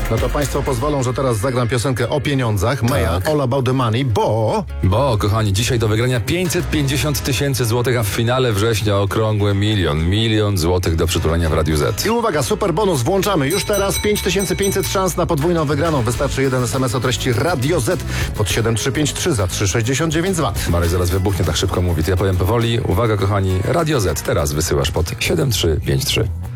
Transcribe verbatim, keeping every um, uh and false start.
No to państwo pozwolą, że teraz zagram piosenkę o pieniądzach. Meja, Tak. All About the Money, bo... Bo, kochani, dzisiaj do wygrania pięćset pięćdziesiąt tysięcy złotych, a w finale września okrągły milion. Milion złotych do przytulenia w Radiu Z. I uwaga, super bonus włączamy. Już teraz pięć tysięcy pięćset szans na podwójną wygraną. Wystarczy jeden es em es o treści Radio Z pod siedem trzy pięć trzy za trzy sześćdziesiąt dziewięć złotych. Marek zaraz wybuchnie, tak szybko mówi. To ja powiem powoli. Uwaga, kochani, Radio Z teraz wysyłasz pod siedem trzy pięć trzy.